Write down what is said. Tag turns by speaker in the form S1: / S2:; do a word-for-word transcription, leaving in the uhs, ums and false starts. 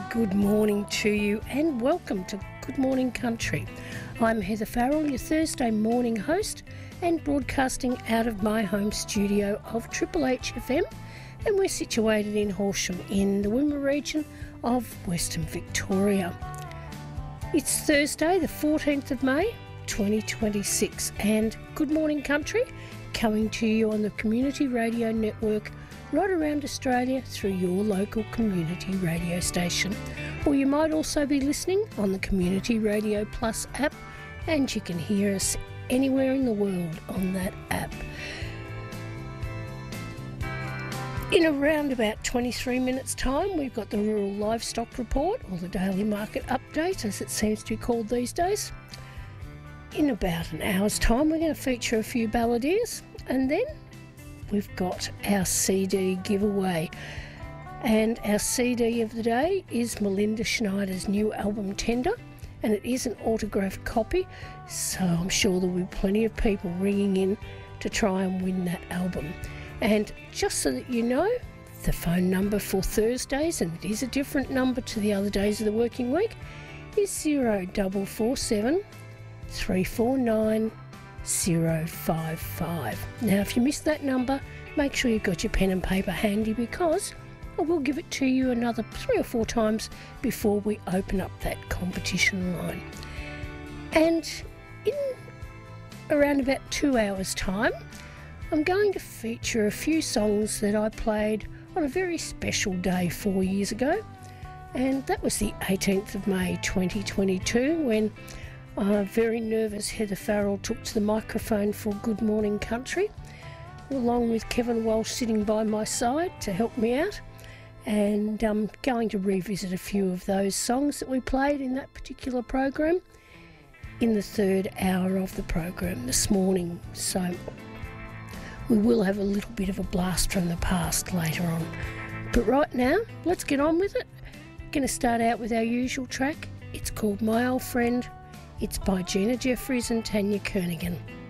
S1: good morning to you and welcome to Good Morning Country. I'm Heather Farrell, your Thursday morning host and broadcasting out of my home studio of Triple H F M, and we're situated in Horsham in the Wimmera region of Western Victoria. It's Thursday the fourteenth of May twenty twenty-six and Good Morning Country coming to you on the Community Radio Network right around Australia through your local community radio station. Or you might also be listening on the Community Radio Plus app, and you can hear us anywhere in the world on that app. In around about twenty-three minutes time, we've got the Rural Livestock Report, or the Daily Market Update as it seems to be called these days. In about an hour's time, we're going to feature a few balladeers, and then we've got our C D giveaway. And our C D of the day is Melinda Schneider's new album Tender, and it is an autographed copy, so I'm sure there'll be plenty of people ringing in to try and win that album. And just so that you know, the phone number for Thursdays, and it is a different number to the other days of the working week, is zero four four seven, three four nine, zero five five. Now, if you missed that number, make sure you've got your pen and paper handy, because I will give it to you another three or four times before we open up that competition line. And in around about two hours' time, I'm going to feature a few songs that I played on a very special day four years ago, and that was the eighteenth of May twenty twenty-two, when Uh, very nervous Heather Farrell took to the microphone for Good Morning Country, along with Kevin Walsh sitting by my side to help me out, and I'm going to revisit a few of those songs that we played in that particular program in the third hour of the program this morning. So we will have a little bit of a blast from the past later on. But right now, let's get on with it. I'm going to start out with our usual track. It's called My Old Friend. It's by Gina Jeffries and Tanya Kernigan.